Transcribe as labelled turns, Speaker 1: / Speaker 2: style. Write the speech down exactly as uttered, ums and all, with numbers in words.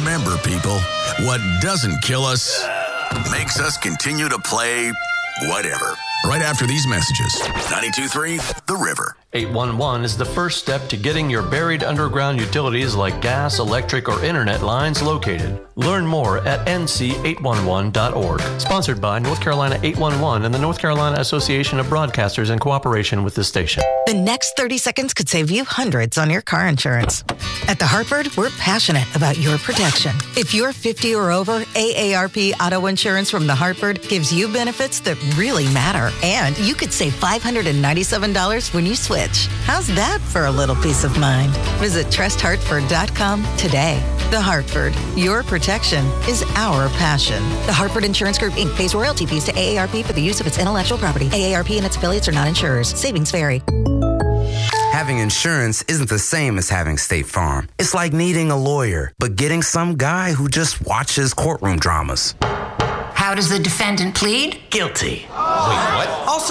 Speaker 1: Remember, people, what doesn't kill us makes us continue to play whatever. Right after these messages. ninety-two point three The River.
Speaker 2: eight one one is the first step to getting your buried underground utilities like gas, electric, or internet lines located. Learn more at N C eight one one dot org. Sponsored by North Carolina eight one one and the North Carolina Association of Broadcasters in cooperation with the station.
Speaker 3: The next thirty seconds could save you hundreds on your car insurance. At The Hartford, we're passionate about your protection. If you're fifty or over, A A R P Auto Insurance from The Hartford gives you benefits that really matter. And you could save five hundred ninety-seven dollars when you switch. How's that for a little peace of mind? Visit trust hartford dot com today. The Hartford, your protection is our passion. The Hartford Insurance Group, Incorporated pays royalty fees to A A R P for the use of its intellectual property. A A R P and its affiliates are not insurers. Savings vary.
Speaker 4: Having insurance isn't the same as having State Farm. It's like needing a lawyer, but getting some guy who just watches courtroom dramas.
Speaker 5: How does the defendant plead?
Speaker 6: Guilty.
Speaker 7: Wait, what?
Speaker 6: Also,